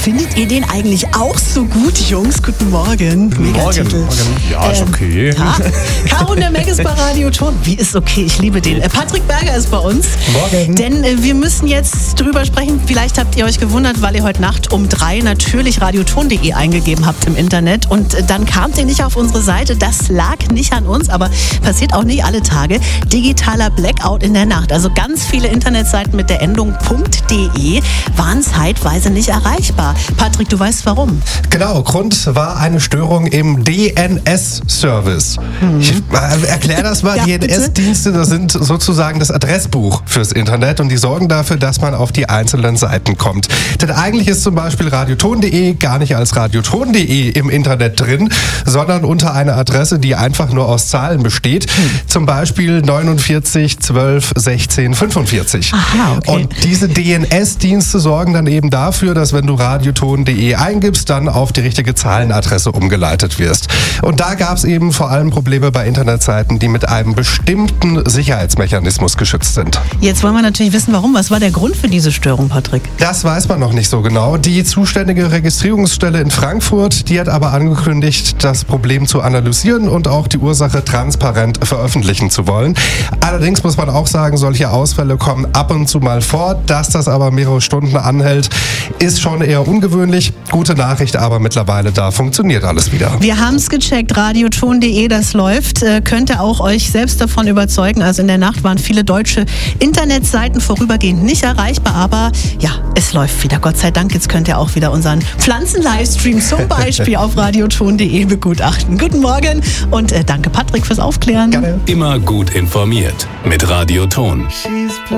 Findet ihr den eigentlich auch so gut, Jungs? Guten Morgen. Megatitel. Ja, ist okay. Ja. Caro und der Meg ist bei Radio Ton. Wie ist okay? Ich liebe den. Patrick Berger ist bei uns. Morgen. Denn wir müssen jetzt drüber sprechen. Vielleicht habt ihr euch gewundert, weil ihr heute Nacht um 3 natürlich radioton.de eingegeben habt im Internet. Und dann kamt ihr nicht auf unsere Seite. Das lag nicht an uns, aber passiert auch nicht alle Tage. Digitaler Blackout in der Nacht. Also ganz viele Internetseiten mit der Endung .de waren zeitweise nicht erreichbar. Patrick, du weißt warum? Genau, Grund war eine Störung im DNS-Service. Ich erkläre das mal. Ja, DNS-Dienste, das sind sozusagen das Adressbuch fürs Internet und die sorgen dafür, dass man auf die einzelnen Seiten kommt. Denn eigentlich ist zum Beispiel radioton.de gar nicht als radioton.de im Internet drin, sondern unter einer Adresse, die einfach nur aus Zahlen besteht. Zum Beispiel 49 12 16 45. Aha, okay. Und diese DNS-Dienste sorgen dann eben dafür, dass wenn du radioton.de eingibst, dann auf die richtige Zahlenadresse umgeleitet wirst. Und da gab es eben vor allem Probleme bei Internetseiten, die mit einem bestimmten Sicherheitsmechanismus geschützt sind. Jetzt wollen wir natürlich wissen, warum. Was war der Grund für diese Störung, Patrick? Das weiß man noch nicht so genau. Die zuständige Registrierungsstelle in Frankfurt, die hat aber angekündigt, das Problem zu analysieren und auch die Ursache transparent veröffentlichen zu wollen. Allerdings muss man auch sagen, solche Ausfälle kommen ab und zu mal vor. Dass das aber mehrere Stunden anhält, ist schon eher ungewöhnlich. Gute Nachricht, aber mittlerweile da funktioniert alles wieder. Wir haben es gecheckt, radioton.de, das läuft. Könnt ihr auch euch selbst davon überzeugen. Also in der Nacht waren viele deutsche Internetseiten vorübergehend nicht erreichbar, aber ja, es läuft wieder. Gott sei Dank, jetzt könnt ihr auch wieder unseren Pflanzen-Livestream zum Beispiel auf radioton.de begutachten. Guten Morgen und danke Patrick fürs Aufklären. Gerne. Immer gut informiert mit Radio Ton.